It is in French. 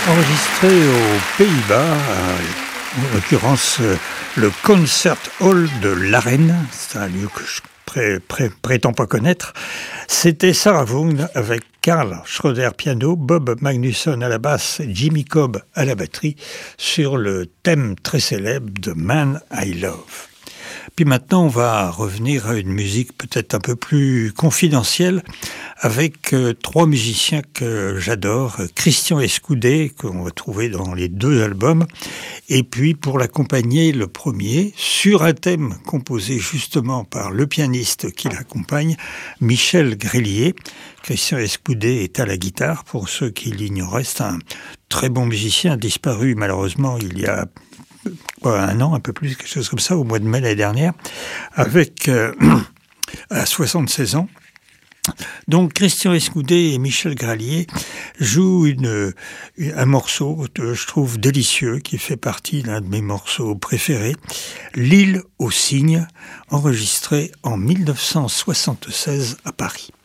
Enregistré aux Pays-Bas, en l'occurrence le Concert Hall de l'Arène, c'est un lieu que je prétends pas connaître. C'était Sarah Vaughan avec Carl Schroeder piano, Bob Magnusson à la basse et Jimmy Cobb à la batterie sur le thème très célèbre de Man I Love. Puis maintenant, on va revenir à une musique peut-être un peu plus confidentielle avec trois musiciens que j'adore. Christian Escudé, qu'on va trouver dans les deux albums. Et puis, pour l'accompagner, le premier, sur un thème composé justement par le pianiste qui l'accompagne, Michel Grélier. Christian Escudé est à la guitare, pour ceux qui l'ignoraient. C'est un très bon musicien, disparu malheureusement il y a un an, un peu plus, quelque chose comme ça, au mois de mai l'année dernière, avec à 76 ans. Donc Christian Escudé et Michel Grélier jouent un morceau que je trouve délicieux, qui fait partie d'un de mes morceaux préférés, L'île aux cygnes, enregistré en 1976 à Paris.